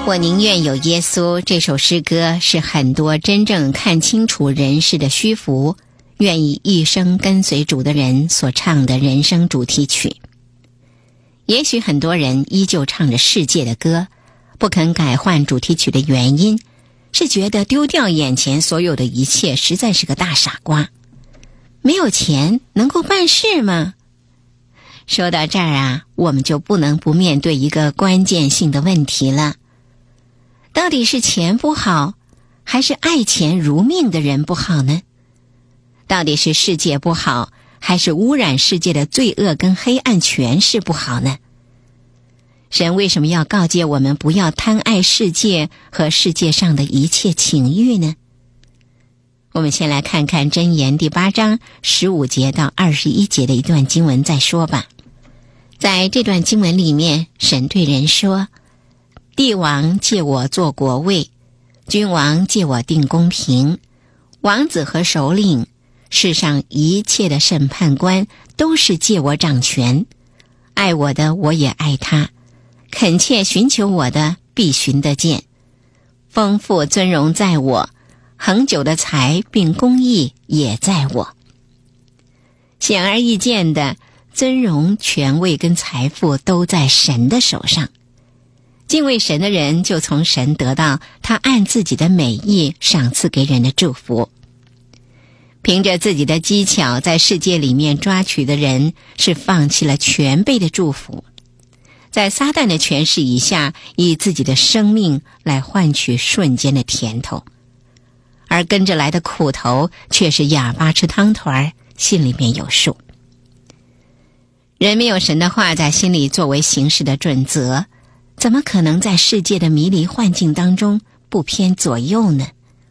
我宁愿有耶稣这首诗歌是很多真正看清楚人世的虚浮，愿意一生跟随主的人所唱的人生主题曲。也许很多人依旧唱着世界的歌，不肯改换主题曲的原因是觉得丢掉眼前所有的一切实在是个大傻瓜。没有钱能够办事吗？说到这儿啊，我们就不能不面对一个关键性的问题了。到底是钱不好，还是爱钱如命的人不好呢？到底是世界不好，还是污染世界的罪恶跟黑暗权势不好呢？神为什么要告诫我们不要贪爱世界和世界上的一切情欲呢？我们先来看看箴言第8章15节到21节的一段经文再说吧。在这段经文里面，神对人说，帝王借我做国位，君王借我定公平，王子和首领，世上一切的审判官都是借我掌权。爱我的我也爱他，恳切寻求我的必寻得见。丰富尊荣在我，恒久的财并公义也在我。显而易见的，尊荣、权位跟财富都在神的手上。敬畏神的人就从神得到他按自己的美意赏赐给人的祝福。凭着自己的技巧在世界里面抓取的人是放弃了全备的祝福，在撒旦的权势以下，以自己的生命来换取瞬间的甜头，而跟着来的苦头却是哑巴吃汤团，心里面有数。人没有神的话在心里作为行事的准则，怎么可能在世界的迷离幻境当中不偏左右呢？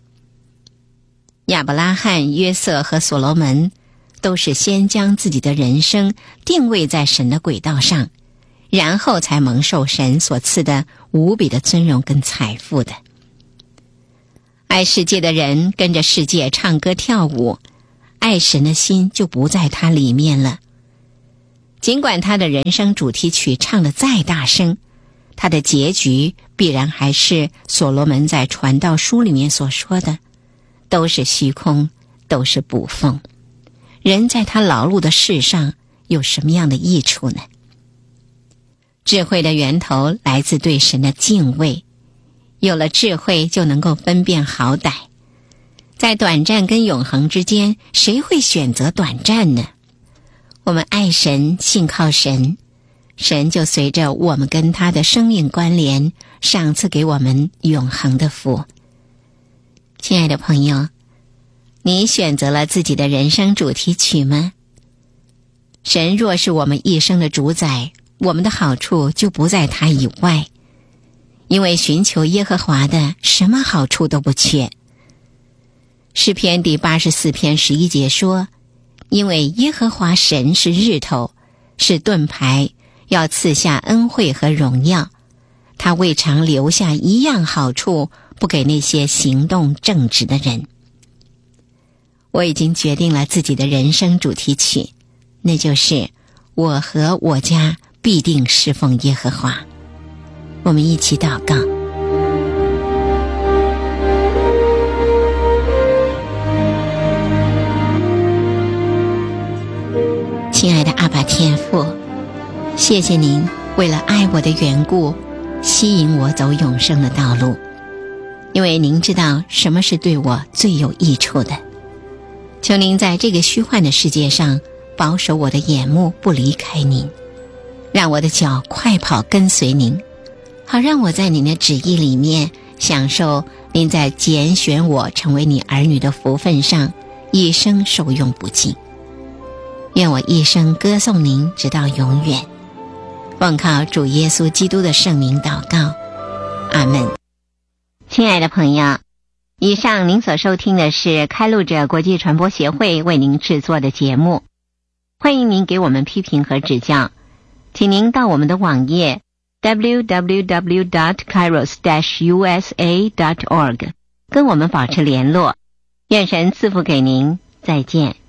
亚伯拉罕、约瑟和所罗门都是先将自己的人生定位在神的轨道上，然后才蒙受神所赐的无比的尊荣跟财富的。爱世界的人跟着世界唱歌跳舞，爱神的心就不在他里面了。尽管他的人生主题曲唱得再大声，他的结局必然还是所罗门在传道书里面所说的，都是虚空，都是捕风。人在他劳碌的事上有什么样的益处呢？智慧的源头来自对神的敬畏，有了智慧就能够分辨好歹。在短暂跟永恒之间，谁会选择短暂呢？我们爱神，信靠神，神就随着我们跟他的生命关联，赏赐给我们永恒的福。亲爱的朋友，你选择了自己的人生主题曲吗？神若是我们一生的主宰，我们的好处就不在他以外，因为寻求耶和华的什么好处都不缺。诗篇第84篇11节说，因为耶和华神是日头，是盾牌，要赐下恩惠和荣耀，他未尝留下一样好处不给那些行动正直的人。我已经决定了自己的人生主题曲，那就是我和我家必定侍奉耶和华。我们一起祷告。亲爱的阿爸天父，谢谢您为了爱我的缘故，吸引我走永生的道路，因为您知道什么是对我最有益处的。求您在这个虚幻的世界上保守我的眼目不离开您，让我的脚快跑跟随您，好让我在您的旨意里面享受您在拣选我成为你儿女的福分上，一生受用不尽。愿我一生歌颂您直到永远。奉靠主耶稣基督的圣名祷告，阿们。亲爱的朋友，以上您所收听的是开路者国际传播协会为您制作的节目，欢迎您给我们批评和指教，请您到我们的网页 www.kairos-usa.org 跟我们保持联络。愿神赐福给您，再见。